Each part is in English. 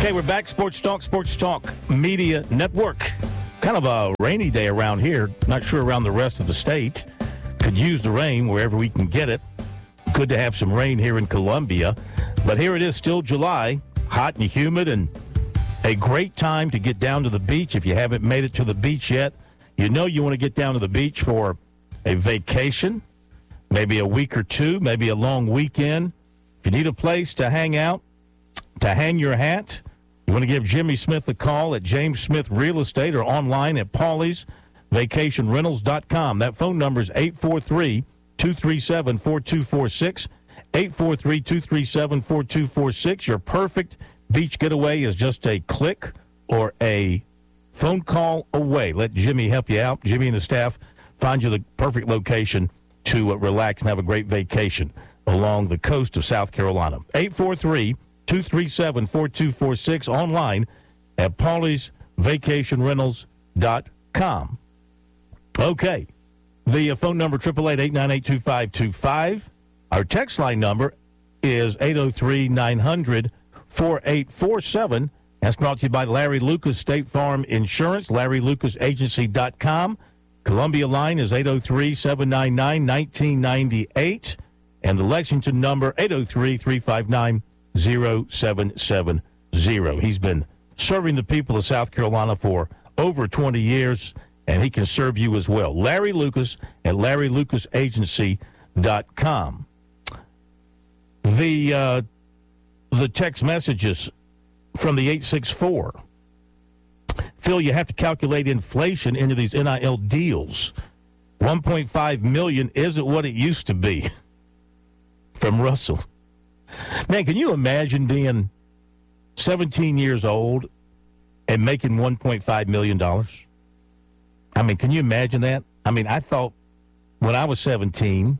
Okay, we're back. Sports Talk Media Network. Kind of a rainy day around here. Not sure around the rest of the state. Could use the rain wherever we can get it. Good to have some rain here in Columbia. But here it is, still July, hot and humid, and a great time to get down to the beach. If you haven't made it to the beach yet, you know you want to get down to the beach for a vacation, maybe a week or two, maybe a long weekend. If you need a place to hang out, to hang your hat, you want to give Jimmy Smith a call at James Smith Real Estate or online at Paulie'sVacationRentals.com. That phone number is 843-237-4246, 843-237-4246. Your perfect beach getaway is just a click or a phone call away. Let Jimmy help you out. Jimmy and the staff find you the perfect location to relax and have a great vacation along the coast of South Carolina. 843-237-4246, online at Paulie'sVacationRentals.com. Okay. The phone number, 888-898-2525. Our text line number is 803-900-4847. That's brought to you by Larry Lucas State Farm Insurance, LarryLucasAgency.com. Columbia line is 803-799-1998. And the Lexington number, 803-359-0770. He's been serving the people of South Carolina for over 20 years, and he can serve you as well. Larry Lucas at LarryLucasAgency.com. The text messages from the 864. Phil, you have to calculate inflation into these NIL deals. $1.5 million isn't what it used to be. From Russell. Man, can you imagine being 17 years old and making $1.5 million? I mean, can you imagine that? I mean, I thought when I was 17,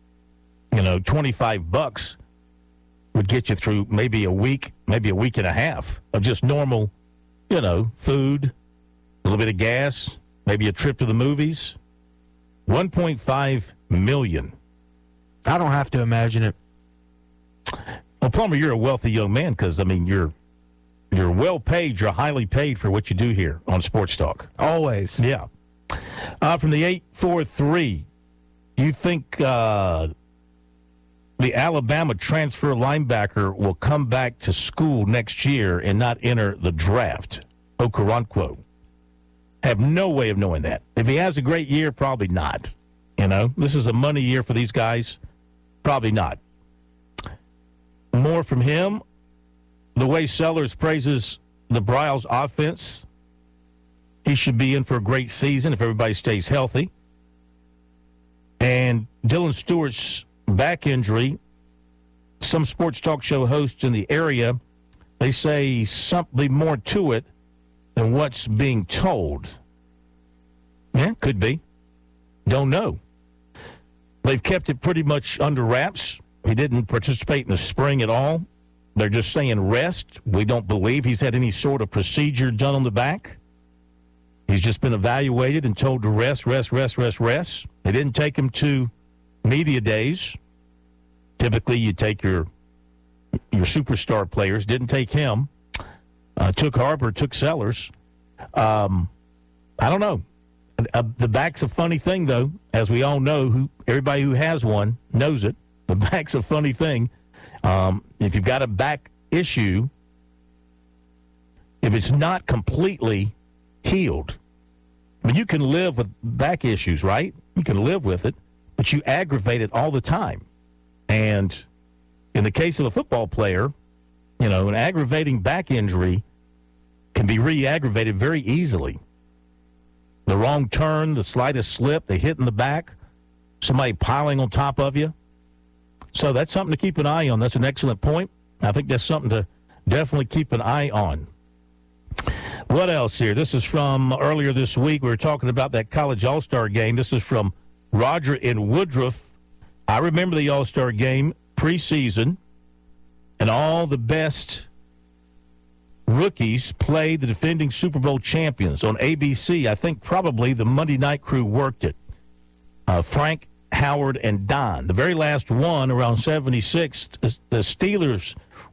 $25 would get you through maybe a week and a half of just normal, food, a little bit of gas, maybe a trip to the movies. $1.5 million. I don't have to imagine it. Well, Plummer, you're a wealthy young man because, you're well paid. You're highly paid for what you do here on Sports Talk. Always. Yeah. From the 843, you think the Alabama transfer linebacker will come back to school next year and not enter the draft? Okoronkwo. Have no way of knowing that. If he has a great year, probably not. This is a money year for these guys. Probably not. More from him. The way Sellers praises the Briles offense, he should be in for a great season if everybody stays healthy. And Dylan Stewart's back injury, some sports talk show hosts in the area, they say something more to it than what's being told. Yeah, could be. Don't know. They've kept it pretty much under wraps. He didn't participate in the spring at all. They're just saying rest. We don't believe he's had any sort of procedure done on the back. He's just been evaluated and told to rest. They didn't take him to media days. Typically, you take your superstar players. Didn't take him. Took Harper, took Sellers. I don't know. The back's a funny thing, though, as we all know. Everybody who has one knows it. The back's a funny thing. If you've got a back issue, if it's not completely healed, you can live with back issues, right? You can live with it, but you aggravate it all the time. And in the case of a football player, an aggravating back injury can be re-aggravated very easily. The wrong turn, the slightest slip, the hit in the back, somebody piling on top of you. So that's something to keep an eye on. That's an excellent point. I think that's something to definitely keep an eye on. What else here? This is from earlier this week. We were talking about that college All-Star game. This is from Roger in Woodruff. I remember the All-Star game preseason, and all the best rookies played the defending Super Bowl champions on ABC. I think probably the Monday Night Crew worked it. Frank, Howard, and Don. The very last one, around 76, the Steelers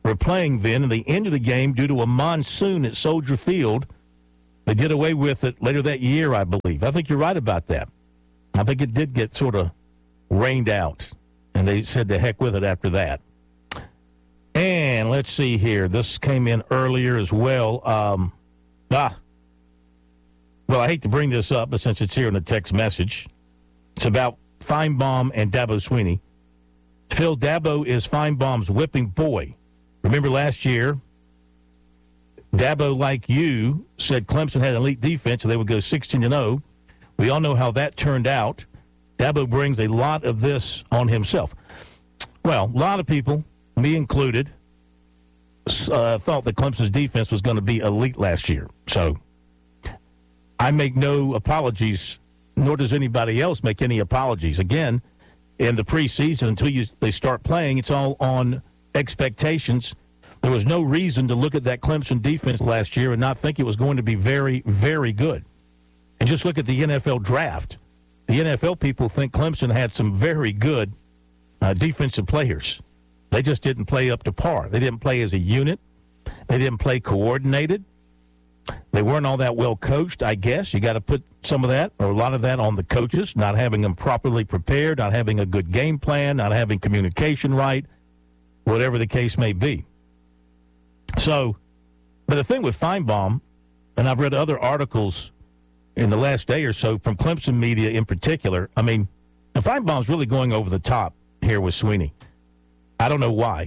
were playing then, and they ended the game due to a monsoon at Soldier Field. They did away with it later that year, I believe. I think you're right about that. I think it did get sort of rained out, and they said the heck with it after that. And let's see here. This came in earlier as well. Well, I hate to bring this up, but since it's here in the text message, it's about Feinbaum and Dabo Swinney. Phil, Dabo is Feinbaum's whipping boy. Remember last year, Dabo, like you, said Clemson had an elite defense, so they would go 16-0. We all know how that turned out. Dabo brings a lot of this on himself. Well, a lot of people, me included, thought that Clemson's defense was going to be elite last year. So I make no apologies, nor does anybody else make any apologies. Again, in the preseason, until they start playing, it's all on expectations. There was no reason to look at that Clemson defense last year and not think it was going to be very, very good. And just look at the NFL draft. The NFL people think Clemson had some very good defensive players. They just didn't play up to par. They didn't play as a unit. They didn't play coordinated. They weren't all that well coached, I guess. You got to put some of that, or a lot of that, on the coaches, not having them properly prepared, not having a good game plan, not having communication right, whatever the case may be. So, but the thing with Feinbaum, and I've read other articles in the last day or so from Clemson media in particular, I mean, Feinbaum's really going over the top here with Swinney. I don't know why.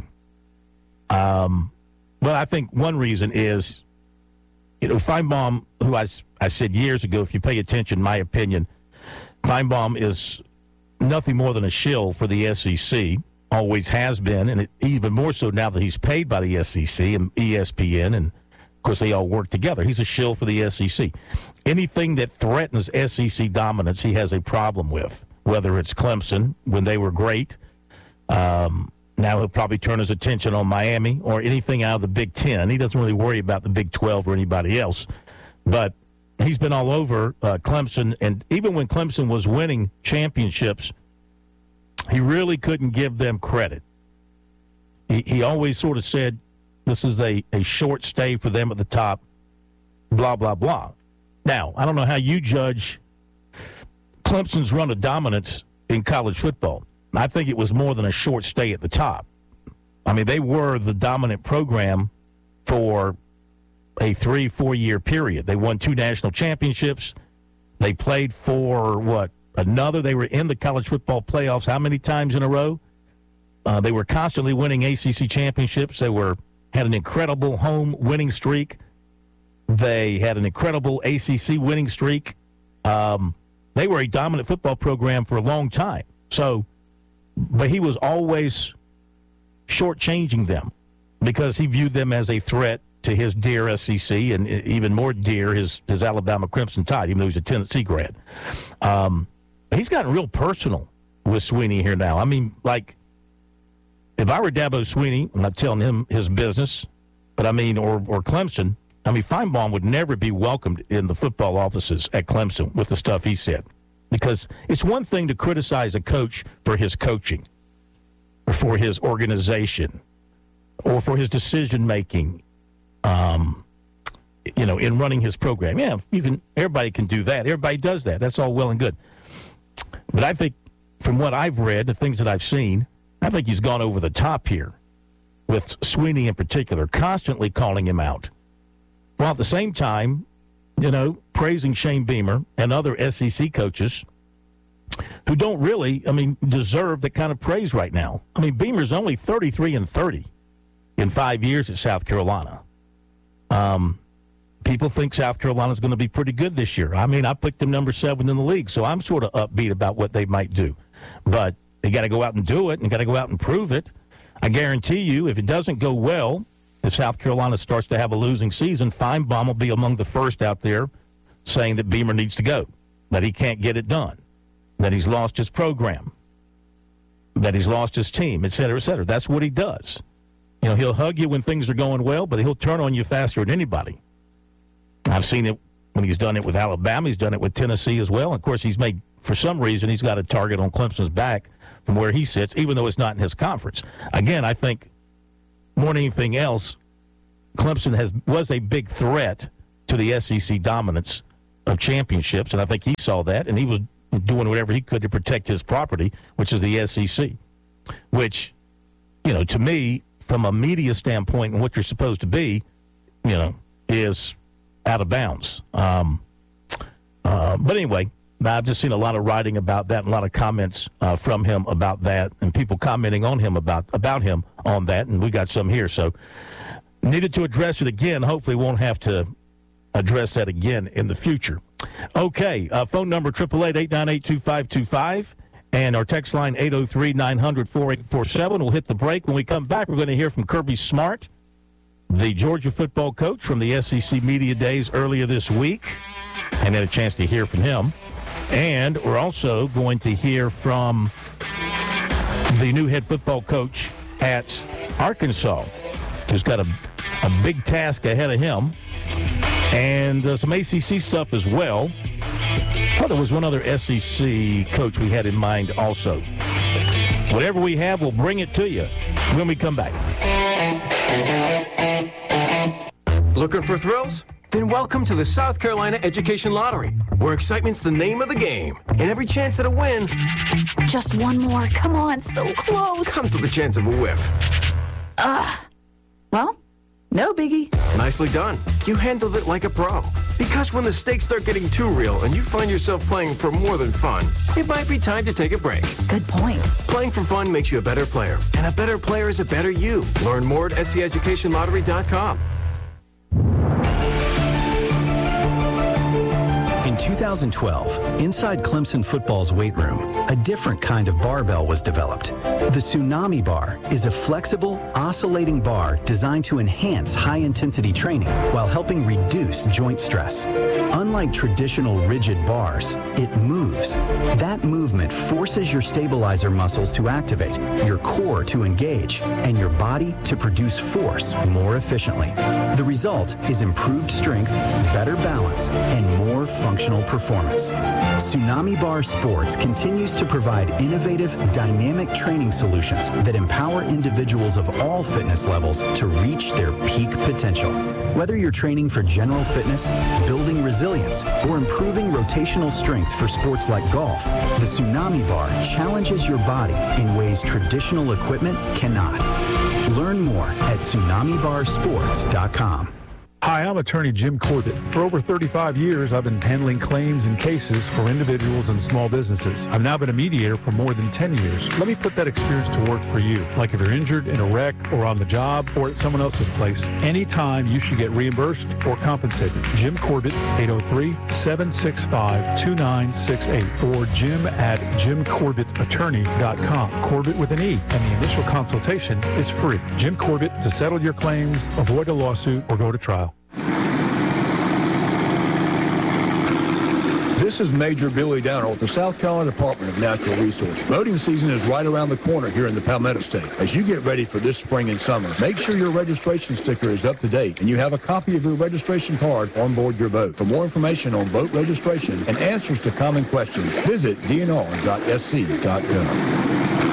But I think one reason is, Feinbaum, who I said years ago, if you pay attention, my opinion, Feinbaum is nothing more than a shill for the SEC, always has been, and even more so now that he's paid by the SEC and ESPN, and, of course, they all work together. He's a shill for the SEC. Anything that threatens SEC dominance, he has a problem with, whether it's Clemson, when they were great. Now he'll probably turn his attention on Miami or anything out of the Big Ten. He doesn't really worry about the Big 12 or anybody else. But he's been all over Clemson, and even when Clemson was winning championships, he really couldn't give them credit. He always sort of said, this is a short stay for them at the top, blah, blah, blah. Now, I don't know how you judge Clemson's run of dominance in college football. I think it was more than a short stay at the top. I mean, they were the dominant program for a 3-4 year period. They won 2 national championships. They played for, another? They were in the college football playoffs how many times in a row? They were constantly winning ACC championships. They had an incredible home winning streak. They had an incredible ACC winning streak. They were a dominant football program for a long time. But he was always shortchanging them because he viewed them as a threat to his dear SEC and even more dear his Alabama Crimson Tide, even though he's a Tennessee grad. He's gotten real personal with Swinney here now. I mean, like, if I were Dabo Swinney, I'm not telling him his business, but I mean, or Clemson, I mean, Feinbaum would never be welcomed in the football offices at Clemson with the stuff he said. Because it's one thing to criticize a coach for his coaching or for his organization or for his decision-making, in running his program. Yeah, everybody can do that. Everybody does that. That's all well and good. But I think from what I've read, the things that I've seen, I think he's gone over the top here with Swinney in particular, constantly calling him out. While at the same time, praising Shane Beamer and other SEC coaches who don't really, deserve that kind of praise right now. I mean, Beamer's only 33-30 in 5 years at South Carolina. People think South Carolina's going to be pretty good this year. I mean, I picked them number 7 in the league, so I'm sort of upbeat about what they might do. But they got to go out and do it, and got to go out and prove it. I guarantee you, if it doesn't go well, if South Carolina starts to have a losing season, Feinbaum will be among the first out there saying that Beamer needs to go, that he can't get it done, that he's lost his program, that he's lost his team, et cetera, et cetera. That's what he does. He'll hug you when things are going well, but he'll turn on you faster than anybody. I've seen it when he's done it with Alabama. He's done it with Tennessee as well. And of course, for some reason, he's got a target on Clemson's back from where he sits, even though it's not in his conference. Again, I think more than anything else, Clemson was a big threat to the SEC dominance of championships, and I think he saw that, and he was doing whatever he could to protect his property, which is the SEC, which, to me, from a media standpoint and what you're supposed to be, is out of bounds. But anyway, I've just seen a lot of writing about that, and a lot of comments from him about that, and people commenting on him about him on that, and we got some here. So needed to address it again. Hopefully won't have to address that again in the future. Okay, phone number 888-898-2525, and our text line 803-900-4847. We'll hit the break. When we come back, we're going to hear from Kirby Smart, the Georgia football coach from the SEC Media Days earlier this week, and had a chance to hear from him. And we're also going to hear from the new head football coach at Arkansas, who's got a big task ahead of him, and some ACC stuff as well. I thought there was one other SEC coach we had in mind also. Whatever we have, we'll bring it to you when we come back. Looking for thrills? Then welcome to the South Carolina Education Lottery, where excitement's the name of the game, and every chance at a win Just one more. Come on, so close. comes with a chance of a whiff. Well, no biggie. Nicely done. You handled it like a pro. Because when the stakes start getting too real and you find yourself playing for more than fun, it might be time to take a break. Good point. Playing for fun makes you a better player, and a better player is a better you. Learn more at seeducationlottery.com. In 2012, inside Clemson football's weight room, a different kind of barbell was developed. The Tsunami Bar is a flexible, oscillating bar designed to enhance high-intensity training while helping reduce joint stress. Unlike traditional rigid bars, it moves. That movement forces your stabilizer muscles to activate, your core to engage, and your body to produce force more efficiently. The result is improved strength, better balance, and more functional performance. Tsunami Bar Sports continues to provide innovative, dynamic training solutions that empower individuals of all fitness levels to reach their peak potential. Whether you're training for general fitness, building resilience, or improving rotational strength for sports like golf, the Tsunami Bar challenges your body in ways traditional equipment cannot. Learn more at TsunamiBarSports.com. Hi, I'm attorney Jim Corbett. For over 35 years, I've been handling claims and cases for individuals and small businesses. I've now been a mediator for more than 10 years. Let me put that experience to work for you. Like if you're injured in a wreck or on the job or at someone else's place, anytime you should get reimbursed or compensated. Jim Corbett, 803-765-2968 or jim@jimcorbettattorney.com. Corbett with an E, and the initial consultation is free. Jim Corbett to settle your claims, avoid a lawsuit, or go to trial. This is Major Billy Downer with the South Carolina Department of Natural Resources. Boating season is right around the corner here in the Palmetto State. As you get ready for this spring and summer, make sure your registration sticker is up to date and you have a copy of your registration card on board your boat. For more information on boat registration and answers to common questions, visit dnr.sc.gov.